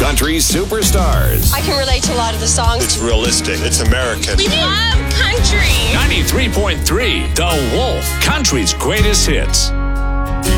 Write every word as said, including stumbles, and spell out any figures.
country superstars. I can relate to a lot of the songs. It's realistic. It's American. We love country. ninety-three point three The Wolf, country's greatest hits.